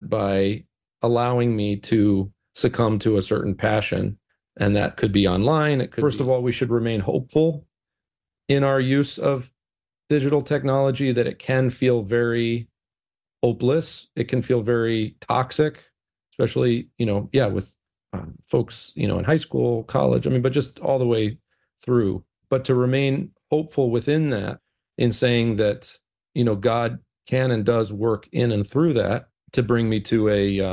by allowing me to succumb to a certain passion. And that could be online. First of all, we should remain hopeful in our use of digital technology, that it can feel very hopeless. It can feel very toxic, especially, with folks, in high school, college, but just all the way through. But to remain hopeful within that, in saying that, God can and does work in and through that to bring me to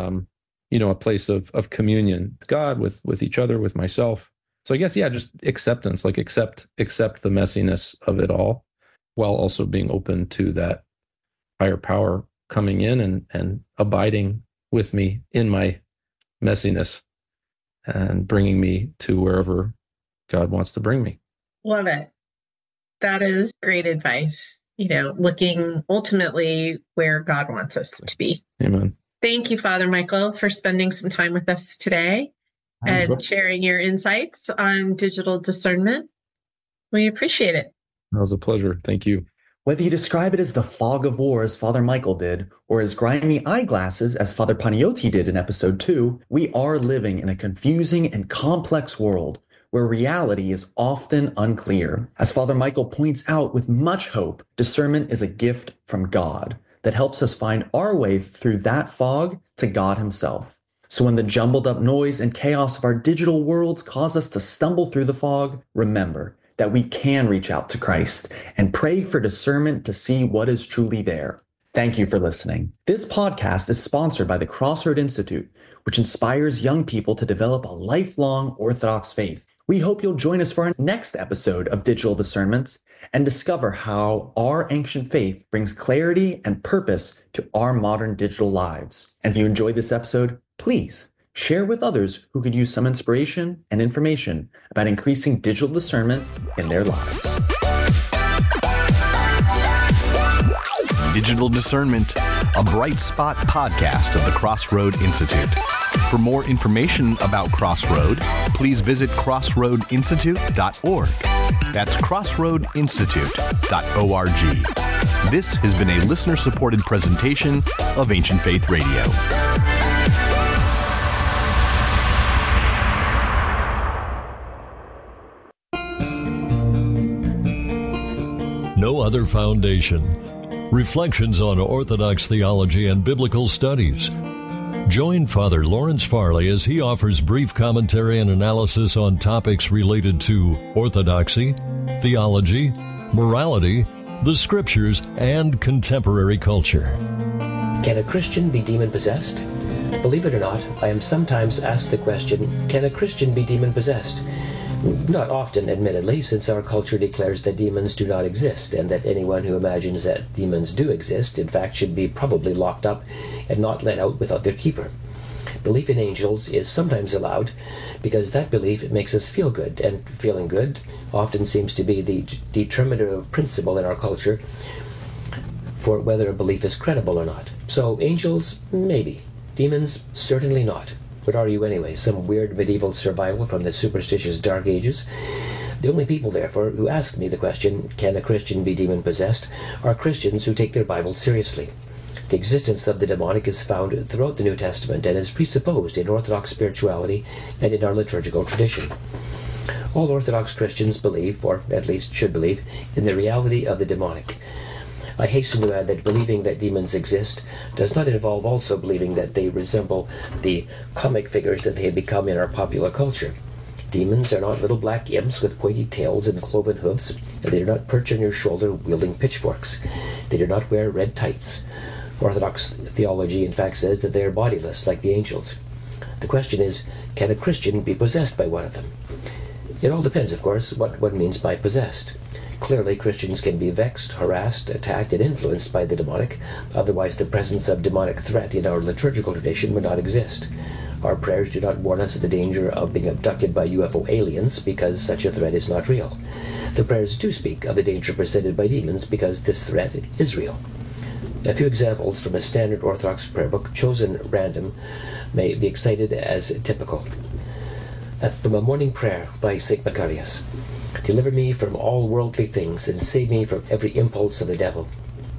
a place of communion with God, with each other, with myself. So I guess, just acceptance, like accept the messiness of it all, while also being open to that higher power coming in and abiding with me in my messiness and bringing me to wherever God wants to bring me. Love it. That is great advice. Looking ultimately where God wants us to be. Amen. Thank you, Father Michael, for spending some time with us today and sharing your insights on digital discernment. We appreciate it. That was a pleasure. Thank you. Whether you describe it as the fog of war, as Father Michael did, or as grimy eyeglasses, as Father Panayotis did in episode 2, we are living in a confusing and complex world where reality is often unclear. As Father Michael points out with much hope, discernment is a gift from God that helps us find our way through that fog to God himself. So when the jumbled up noise and chaos of our digital worlds cause us to stumble through the fog, remember that we can reach out to Christ and pray for discernment to see what is truly there. Thank you for listening. This podcast is sponsored by the Crossroad Institute, which inspires young people to develop a lifelong Orthodox faith. We hope you'll join us for our next episode of Digital Discernments and discover how our ancient faith brings clarity and purpose to our modern digital lives. And if you enjoyed this episode, please share with others who could use some inspiration and information about increasing digital discernment in their lives. Digital Discernment, a Bright Spot podcast of the Crossroad Institute. For more information about Crossroad, please visit crossroadinstitute.org. That's crossroadinstitute.org. This has been a listener-supported presentation of Ancient Faith Radio. No Other Foundation. Reflections on Orthodox theology and biblical studies. Join Father Lawrence Farley as he offers brief commentary and analysis on topics related to orthodoxy, theology, morality, the scriptures, and contemporary culture. Can a Christian be demon-possessed? Believe it or not, I am sometimes asked the question, can a Christian be demon-possessed? Not often, admittedly, since our culture declares that demons do not exist, and that anyone who imagines that demons do exist, in fact, should be probably locked up and not let out without their keeper. Belief in angels is sometimes allowed because that belief makes us feel good, and feeling good often seems to be the determinative principle in our culture for whether a belief is credible or not. So angels, maybe. Demons, certainly not. What are you anyway? Some weird medieval survival from the superstitious Dark Ages? The only people, therefore, who ask me the question, can a Christian be demon-possessed, are Christians who take their Bible seriously. The existence of the demonic is found throughout the New Testament and is presupposed in Orthodox spirituality and in our liturgical tradition. All Orthodox Christians believe, or at least should believe, in the reality of the demonic. I hasten to add that believing that demons exist does not involve also believing that they resemble the comic figures that they have become in our popular culture. Demons are not little black imps with pointy tails and cloven hooves, and they do not perch on your shoulder wielding pitchforks. They do not wear red tights. Orthodox theology, in fact, says that they are bodiless, like the angels. The question is, can a Christian be possessed by one of them? It all depends, of course, what one means by possessed. Clearly, Christians can be vexed, harassed, attacked, and influenced by the demonic. Otherwise, the presence of demonic threat in our liturgical tradition would not exist. Our prayers do not warn us of the danger of being abducted by UFO aliens, because such a threat is not real. The prayers do speak of the danger presented by demons, because this threat is real. A few examples from a standard Orthodox prayer book, chosen at random, may be cited as typical. From a morning prayer by St. Macarius. Deliver me from all worldly things, and save me from every impulse of the devil.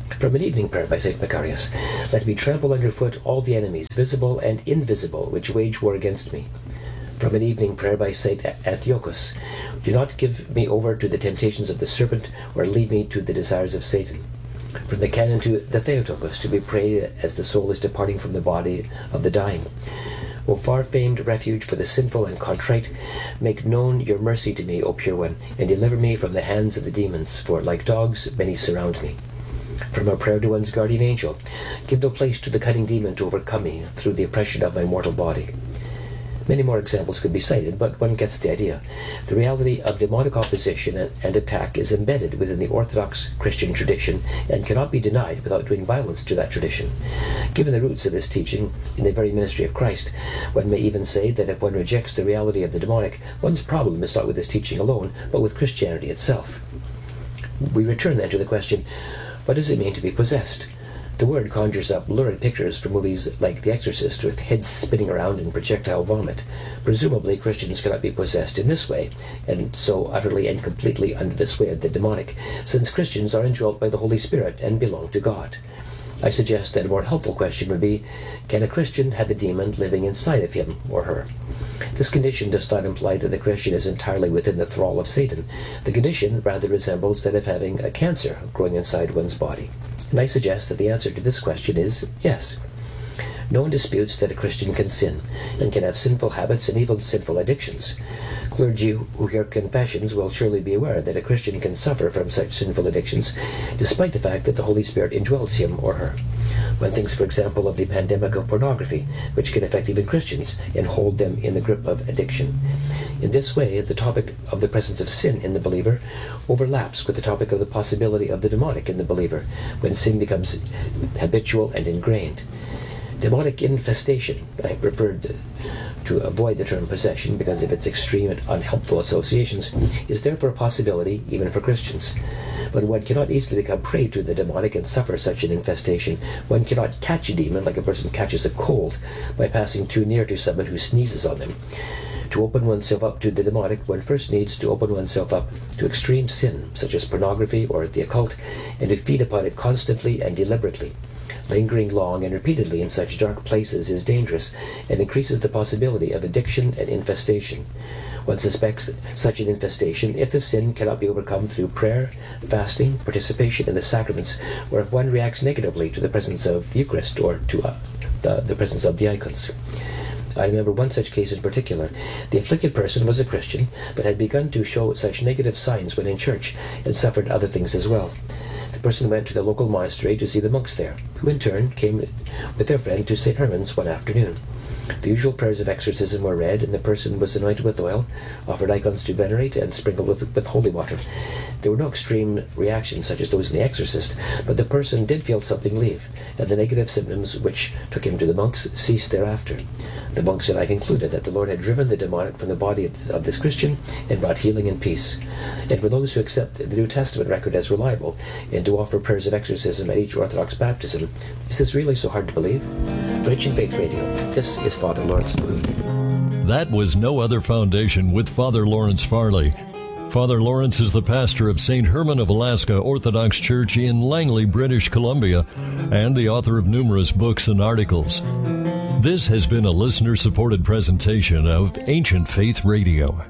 From an evening prayer by St. Macarius, let me trample underfoot all the enemies, visible and invisible, which wage war against me. From an evening prayer by St. Antiochus, do not give me over to the temptations of the serpent, or lead me to the desires of Satan. From the canon to the Theotokos, to be prayed as the soul is departing from the body of the dying. O far-famed refuge for the sinful and contrite, make known your mercy to me, O pure one, and deliver me from the hands of the demons, for like dogs many surround me. From our prayer to one's guardian angel, give no place to the cunning demon to overcome me through the oppression of my mortal body. Many more examples could be cited, but one gets the idea. The reality of demonic opposition and attack is embedded within the Orthodox Christian tradition and cannot be denied without doing violence to that tradition. Given the roots of this teaching in the very ministry of Christ, one may even say that if one rejects the reality of the demonic, one's problem is not with this teaching alone, but with Christianity itself. We return then to the question, what does it mean to be possessed? The word conjures up lurid pictures from movies like The Exorcist, with heads spinning around in projectile vomit. Presumably, Christians cannot be possessed in this way, and so utterly and completely under the sway of the demonic, since Christians are indwelt by the Holy Spirit and belong to God. I suggest that a more helpful question would be, can a Christian have the demon living inside of him or her? This condition does not imply that the Christian is entirely within the thrall of Satan. The condition rather resembles that of having a cancer growing inside one's body. And I suggest that the answer to this question is yes. No one disputes that a Christian can sin, and can have sinful habits and even sinful addictions. Clergy who hear confessions will surely be aware that a Christian can suffer from such sinful addictions, despite the fact that the Holy Spirit indwells him or her. One thinks, for example, of the pandemic of pornography, which can affect even Christians and hold them in the grip of addiction. In this way, the topic of the presence of sin in the believer overlaps with the topic of the possibility of the demonic in the believer, when sin becomes habitual and ingrained. Demonic infestation, I preferred to avoid the term possession because of its extreme and unhelpful associations, is therefore a possibility even for Christians. But one cannot easily become prey to the demonic and suffer such an infestation. One cannot catch a demon like a person catches a cold by passing too near to someone who sneezes on them. To open oneself up to the demonic, one first needs to open oneself up to extreme sin, such as pornography or the occult, and to feed upon it constantly and deliberately. Lingering long and repeatedly in such dark places is dangerous and increases the possibility of addiction and infestation. One suspects such an infestation if the sin cannot be overcome through prayer, fasting, participation in the sacraments, or if one reacts negatively to the presence of the Eucharist or to the presence of the icons. I remember one such case in particular. The afflicted person was a Christian, but had begun to show such negative signs when in church, and suffered other things as well. The person went to the local monastery to see the monks there, who in turn came with their friend to St. Herman's one afternoon. The usual prayers of exorcism were read, and the person was anointed with oil, offered icons to venerate, and sprinkled with holy water. There were no extreme reactions such as those in The Exorcist, but the person did feel something leave, and the negative symptoms which took him to the monks ceased thereafter. The monks and I concluded that the Lord had driven the demonic from the body of this Christian and brought healing and peace. And for those who accept the New Testament record as reliable and to offer prayers of exorcism at each Orthodox baptism, is this really so hard to believe? For Ancient Faith Radio, this is Father Lawrence Spruill. That was No Other Foundation with Father Lawrence Farley. Father Lawrence is the pastor of St. Herman of Alaska Orthodox Church in Langley, British Columbia, and the author of numerous books and articles. This has been a listener-supported presentation of Ancient Faith Radio.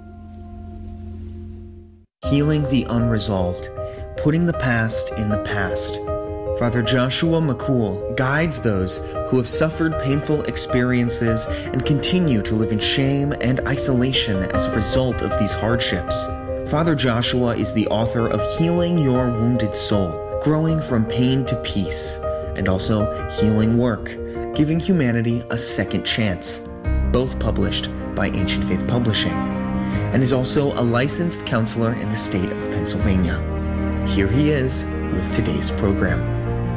Healing the unresolved, putting the past in the past. Father Joshua McCool guides those who have suffered painful experiences and continue to live in shame and isolation as a result of these hardships. Father Joshua is the author of Healing Your Wounded Soul, Growing from Pain to Peace, and also Healing Work, Giving Humanity a Second Chance, both published by Ancient Faith Publishing, and is also a licensed counselor in the state of Pennsylvania. Here he is with today's program.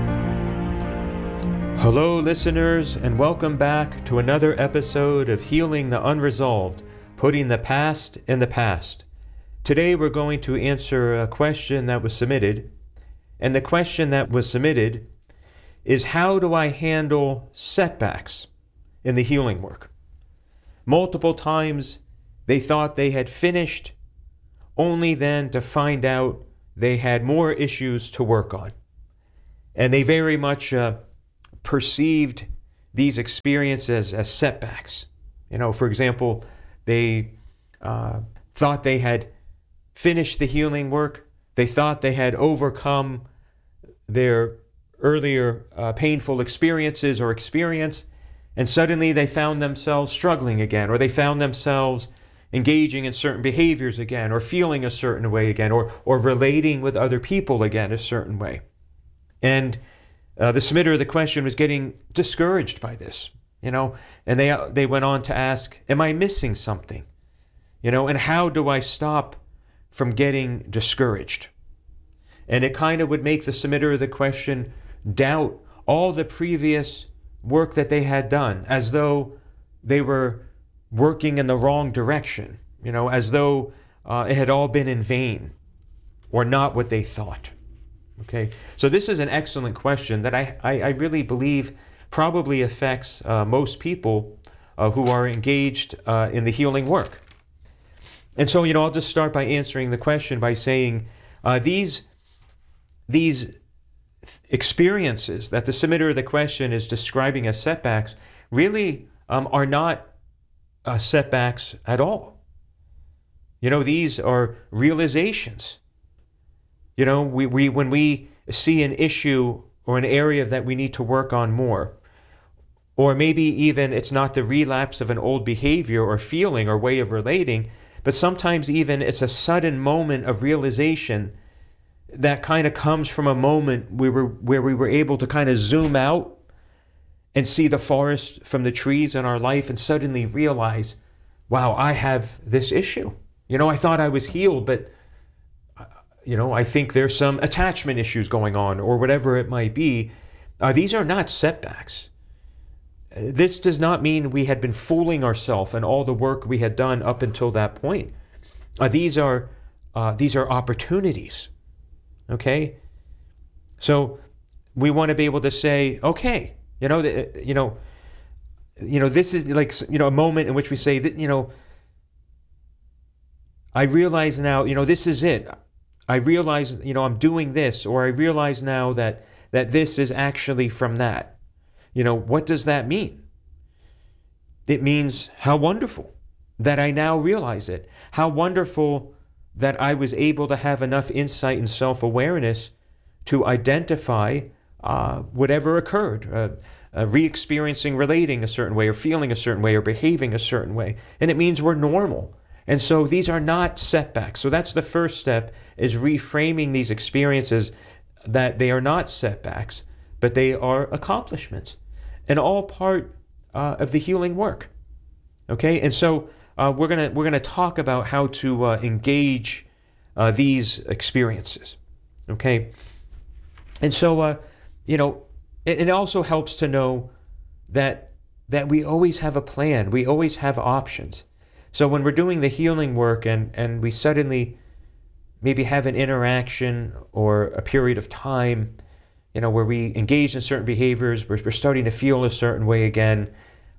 Hello, listeners, and welcome back to another episode of Healing the Unresolved, Putting the Past in the Past. Today we're going to answer a question that was submitted, and the question that was submitted is, how do I handle setbacks in the healing work? Multiple times they thought they had finished, only then to find out they had more issues to work on. And they very much perceived these experiences as setbacks. For example, they thought they had finished the healing work. They thought they had overcome their earlier painful experiences or experience, and suddenly they found themselves struggling again, or they found themselves engaging in certain behaviors again, or feeling a certain way again, or relating with other people again a certain way. And the submitter of the question was getting discouraged by this, and they went on to ask, am I missing something? And how do I stop from getting discouraged? And it kind of would make the submitter of the question doubt all the previous work that they had done, as though they were working in the wrong direction, as though it had all been in vain or not what they thought. Okay, so this is an excellent question that I really believe probably affects most people who are engaged in the healing work. And so, I'll just start by answering the question by saying these experiences that the submitter of the question is describing as setbacks really are not setbacks at all. These are realizations. When we see an issue or an area that we need to work on more, or maybe even it's not the relapse of an old behavior or feeling or way of relating, but sometimes even it's a sudden moment of realization that kind of comes from a moment where we were able to kind of zoom out and see the forest from the trees in our life and suddenly realize, wow, I have this issue. I thought I was healed, but I think there's some attachment issues going on, or whatever it might be. These are not setbacks. This does not mean we had been fooling ourselves and all the work we had done up until that point. These are opportunities. Okay, so we want to be able to say, okay, this is like a moment in which we say that I realize now, this is it. I realize, I'm doing this, or I realize now that this is actually from that. What does that mean? It means how wonderful that I now realize it. How wonderful that I was able to have enough insight and self-awareness to identify whatever occurred, re-experiencing, relating a certain way, or feeling a certain way, or behaving a certain way. And it means we're normal. And so these are not setbacks. So that's the first step, is reframing these experiences that they are not setbacks, but they are accomplishments, and all part of the healing work. Okay, and so we're gonna talk about how to engage these experiences. Okay, and so it also helps to know that we always have a plan. We always have options. So when we're doing the healing work and we suddenly maybe have an interaction or a period of time, where we engage in certain behaviors, we're starting to feel a certain way again,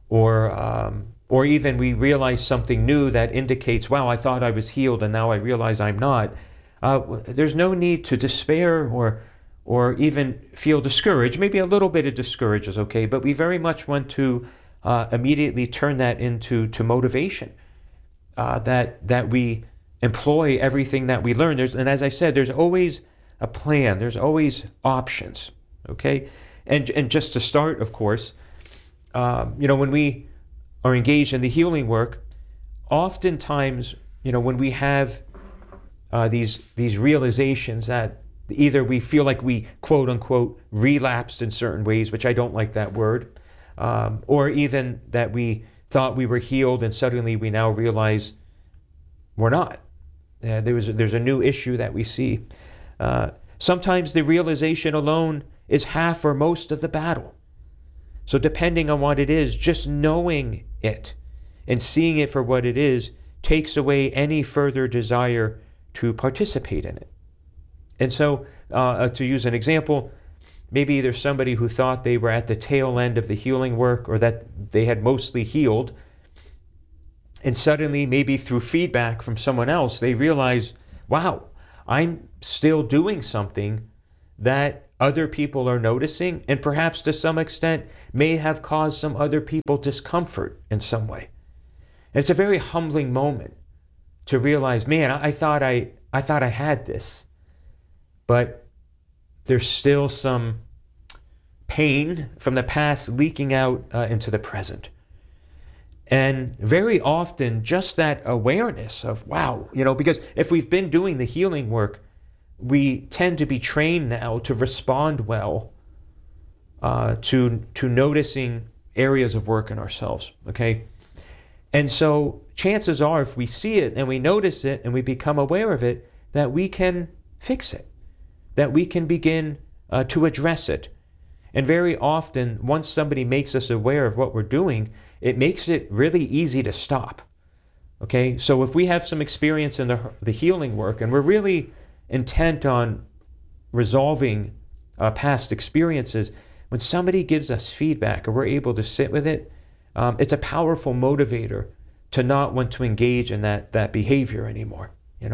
or even we realize something new that indicates, wow, I thought I was healed and now I realize I'm not. There's no need to despair or even feel discouraged. Maybe a little bit of discouragement is okay, but we very much want to immediately turn that into motivation. That we employ everything that we learn. And as I said, there's always a plan. There's always options. Okay, and just to start, of course, when we are engaged in the healing work, oftentimes, when we have these realizations that either we feel like we quote unquote relapsed in certain ways, which I don't like that word, or even that we thought we were healed and suddenly we now realize we're not. There's a new issue that we see. Sometimes the realization alone is half or most of the battle. So depending on what it is, just knowing it and seeing it for what it is takes away any further desire to participate in it. And so to use an example, maybe there's somebody who thought they were at the tail end of the healing work, or that they had mostly healed, and suddenly, maybe through feedback from someone else, they realize, wow, I'm still doing something that other people are noticing, and perhaps to some extent may have caused some other people discomfort in some way. And it's a very humbling moment to realize, man, I thought I had this, but there's still some pain from the past leaking out into the present. And very often, just that awareness of, wow, because if we've been doing the healing work, we tend to be trained now to respond well to noticing areas of work in ourselves, okay? And so chances are, if we see it and we notice it and we become aware of it, that we can fix it, that we can begin to address it. And very often, once somebody makes us aware of what we're doing, it makes it really easy to stop. Okay, so if we have some experience in the healing work and we're really intent on resolving past experiences, when somebody gives us feedback or we're able to sit with it, it's a powerful motivator to not want to engage in that behavior anymore.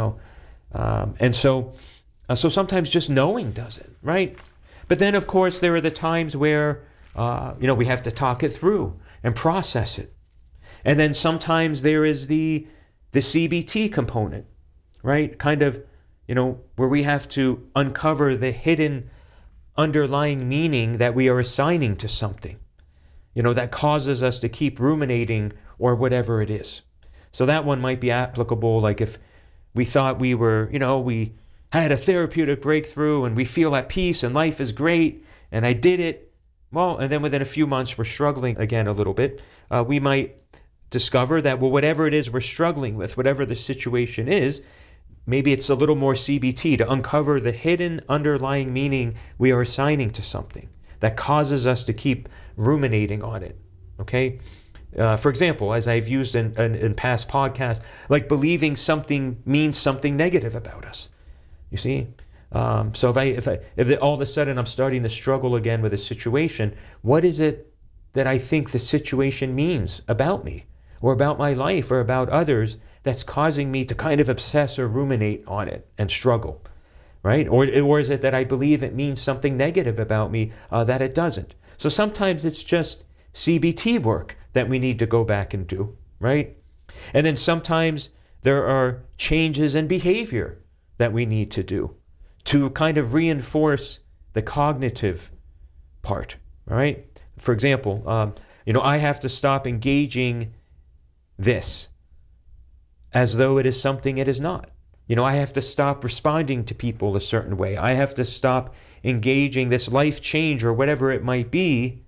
And so sometimes just knowing does it, right? But then, of course, there are the times where we have to talk it through and process it. And then sometimes there is the CBT component, right? Kind of, where we have to uncover the hidden underlying meaning that we are assigning to something, that causes us to keep ruminating or whatever it is. So that one might be applicable, like if we thought we were, we had a therapeutic breakthrough and we feel at peace and life is great and I did it. Well, and then within a few months, we're struggling again a little bit. We might discover that, whatever it is we're struggling with, whatever the situation is, maybe it's a little more CBT to uncover the hidden underlying meaning we are assigning to something that causes us to keep ruminating on it, okay? For example, as I've used in past podcasts, like believing something means something negative about us, you see? So if all of a sudden I'm starting to struggle again with a situation, what is it that I think the situation means about me or about my life or about others that's causing me to kind of obsess or ruminate on it and struggle, right? Or is it that I believe it means something negative about me that it doesn't? So sometimes it's just CBT work that we need to go back and do, right? And then sometimes there are changes in behavior that we need to do to kind of reinforce the cognitive part, all right? For example, I have to stop engaging this as though it is something it is not. I have to stop responding to people a certain way. I have to stop engaging this life change or whatever it might be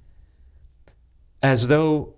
as though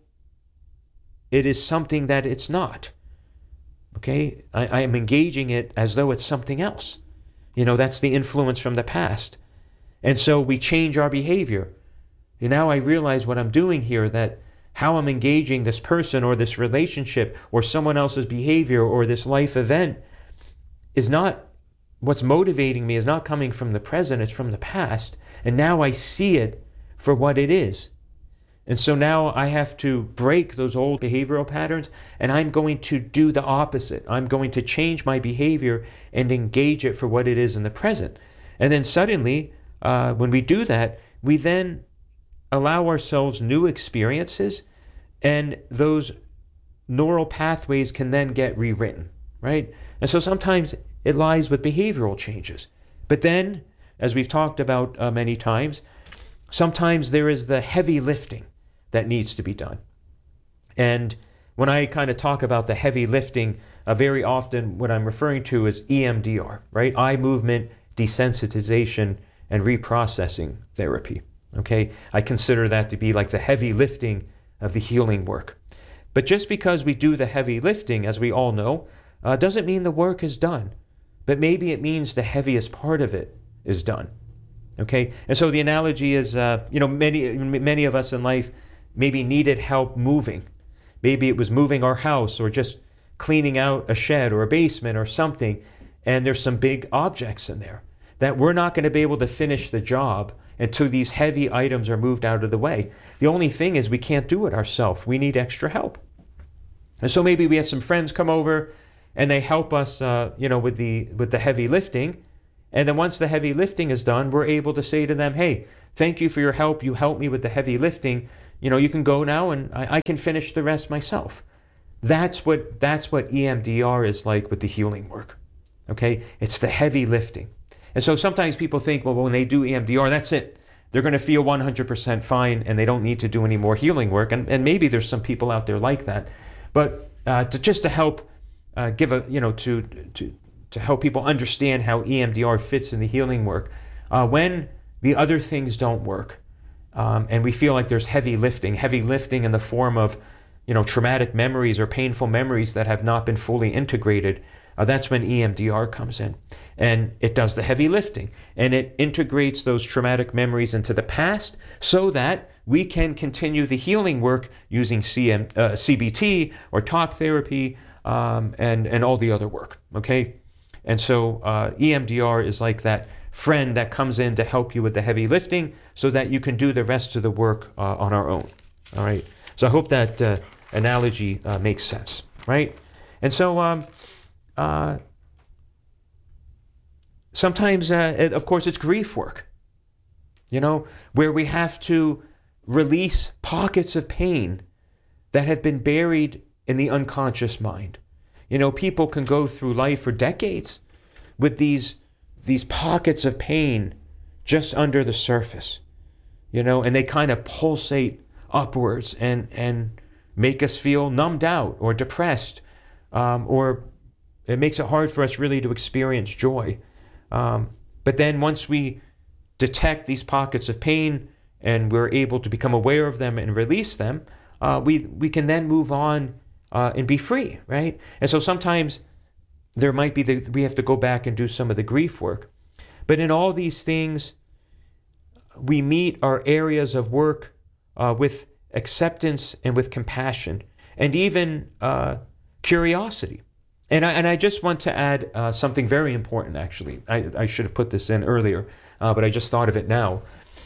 it is something that it's not, okay? I am engaging it as though it's something else. That's the influence from the past. And so we change our behavior. And now I realize what I'm doing here, that how I'm engaging this person or this relationship or someone else's behavior or this life event is not what's motivating me, is not coming from the present, it's from the past. And now I see it for what it is. And so now I have to break those old behavioral patterns, and I'm going to do the opposite. I'm going to change my behavior and engage it for what it is in the present. And then suddenly, when we do that, we then allow ourselves new experiences, and those neural pathways can then get rewritten, right? And so sometimes it lies with behavioral changes. But then, as we've talked about many times, sometimes there is the heavy lifting that needs to be done. And when I kind of talk about the heavy lifting, very often what I'm referring to is EMDR, right? Eye movement desensitization and reprocessing therapy, okay? I consider that to be like the heavy lifting of the healing work. But just because we do the heavy lifting, as we all know, doesn't mean the work is done. But maybe it means the heaviest part of it is done, okay? And so the analogy is, many of us in life maybe needed help moving. Maybe it was moving our house or just cleaning out a shed or a basement or something, and there's some big objects in there that we're not going to be able to finish the job until these heavy items are moved out of the way. The only thing is we can't do it ourselves. We need extra help. And so maybe we have some friends come over and they help us, with the heavy lifting, And then once the heavy lifting is done, we're able to say to them, hey, thank you for your help. You helped me with the heavy lifting. You can go now and I can finish the rest myself. That's what EMDR is like with the healing work. Okay? It's the heavy lifting. And so sometimes people think, well, when they do EMDR, that's it. They're going to feel 100% fine and they don't need to do any more healing work. And maybe there's some people out there like that. But to help to help people understand how EMDR fits in the healing work, when the other things don't work, and we feel like there's heavy lifting in the form of, traumatic memories or painful memories that have not been fully integrated, that's when EMDR comes in. And it does the heavy lifting. And it integrates those traumatic memories into the past so that we can continue the healing work using CBT or talk therapy and all the other work, okay? And so EMDR is like that friend that comes in to help you with the heavy lifting so that you can do the rest of the work on our own, all right? So I hope that analogy makes sense, right? And so sometimes, of course, it's grief work, where we have to release pockets of pain that have been buried in the unconscious mind. People can go through life for decades with these pockets of pain just under the surface, and they kind of pulsate upwards and make us feel numbed out or depressed, or it makes it hard for us really to experience joy. But then once we detect these pockets of pain and we're able to become aware of them and release them, we can then move on and be free, right? And so sometimes there might be we have to go back and do some of the grief work. But in all these things, we meet our areas of work with acceptance and with compassion and even curiosity. And I just want to add something very important, actually. I should have put this in earlier, but I just thought of it now,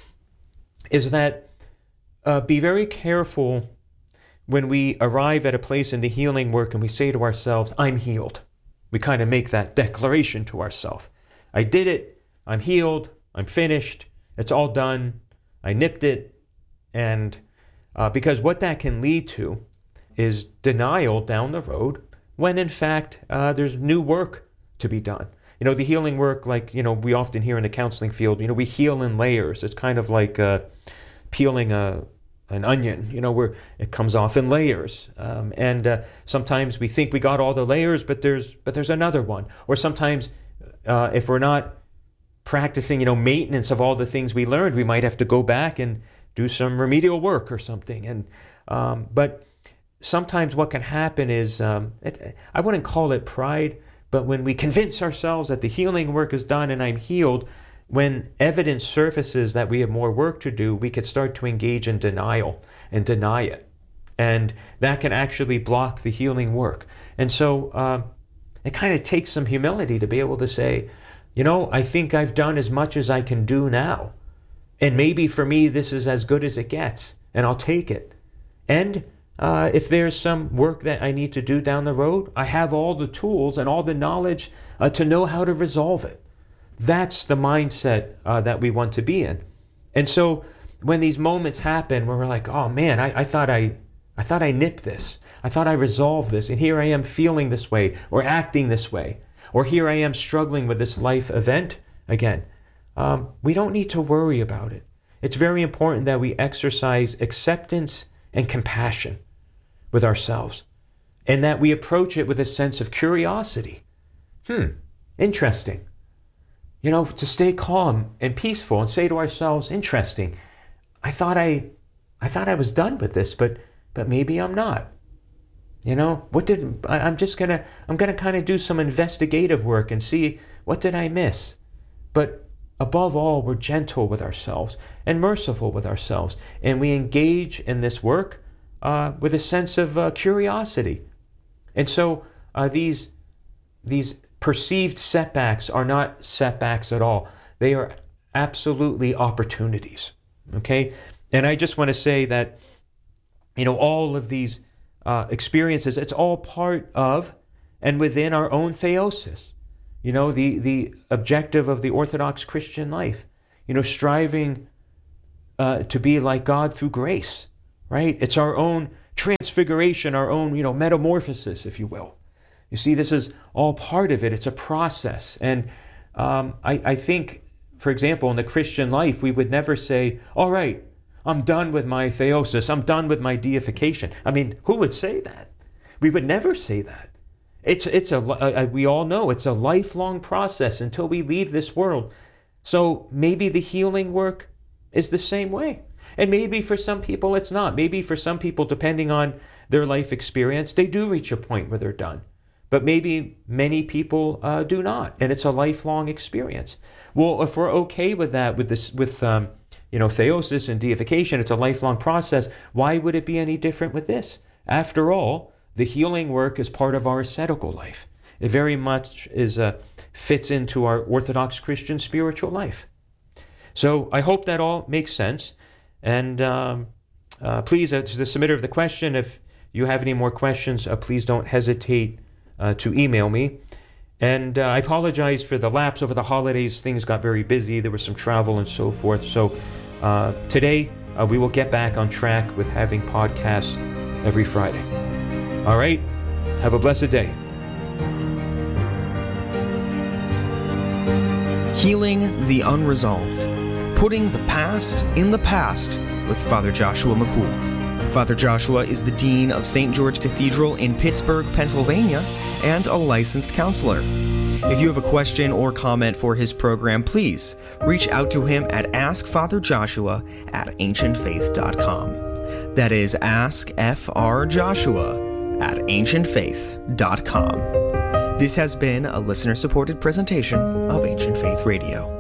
is that be very careful when we arrive at a place in the healing work and we say to ourselves, I'm healed. We kind of make that declaration to ourselves. I did it. I'm healed. I'm finished. It's all done. I nipped it. And because what that can lead to is denial down the road when in fact there's new work to be done. The healing work, like, we often hear in the counseling field, we heal in layers. It's kind of like peeling an onion, where it comes off in layers. And sometimes we think we got all the layers, but there's another one. Or sometimes if we're not practicing, maintenance of all the things we learned, we might have to go back and do some remedial work or something. And but sometimes what can happen is, I wouldn't call it pride, but when we convince ourselves that the healing work is done and I'm healed, when evidence surfaces that we have more work to do, we could start to engage in denial and deny it. And that can actually block the healing work. And so it kind of takes some humility to be able to say, I think I've done as much as I can do now. And maybe for me, this is as good as it gets, and I'll take it. And if there's some work that I need to do down the road, I have all the tools and all the knowledge to know how to resolve it. That's the mindset that we want to be in. And so when these moments happen where we're like, oh man, I thought I nipped this. I thought I resolved this. And here I am feeling this way or acting this way. Or here I am struggling with this life event again. We don't need to worry about it. It's very important that we exercise acceptance and compassion with ourselves, and that we approach it with a sense of curiosity. Interesting. To stay calm and peaceful and say to ourselves, interesting. I thought I was done with this, but maybe I'm not. I'm gonna kind of do some investigative work and see what did I miss. But above all, we're gentle with ourselves and merciful with ourselves, and we engage in this work with a sense of curiosity. And so these perceived setbacks are not setbacks at all. They are absolutely opportunities, okay? And I just want to say that, all of these experiences, it's all part of and within our own theosis. the objective of the Orthodox Christian life, striving to be like God through grace, right? It's our own transfiguration, our own, metamorphosis, if you will. You see, this is all part of it. It's a process. And I think, for example, in the Christian life, we would never say, all right, I'm done with my theosis. I'm done with my deification. I mean, who would say that? We would never say that. We all know it's a lifelong process until we leave this world. So maybe the healing work is the same way. And maybe for some people it's not. Maybe for some people, depending on their life experience, they do reach a point where they're done. But maybe many people do not, and it's a lifelong experience. Well, if we're okay with that, with theosis and deification, it's a lifelong process, why would it be any different with this? After all, the healing work is part of our ascetical life. It very much fits into our Orthodox Christian spiritual life. So I hope that all makes sense. And please, to the submitter of the question, if you have any more questions, please don't hesitate to email me. And I apologize for the lapse over the holidays. Things got very busy. There was some travel and so forth. So today we will get back on track with having podcasts every Friday. All right. Have a blessed day. Healing the Unresolved. Putting the Past in the Past with Father Joshua McCool. Father Joshua is the Dean of St. George Cathedral in Pittsburgh, Pennsylvania, and a licensed counselor. If you have a question or comment for his program, please reach out to him at askfatherjoshua@ancientfaith.com. That is askfrjoshua@ancientfaith.com. This has been a listener-supported presentation of Ancient Faith Radio.